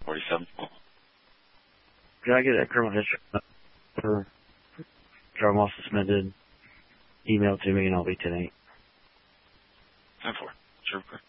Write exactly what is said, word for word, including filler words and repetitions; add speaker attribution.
Speaker 1: forty-seven.
Speaker 2: Can I get a criminal history or drop them off suspended? Email to me and I'll be ten eight.
Speaker 1: ten four. Sure.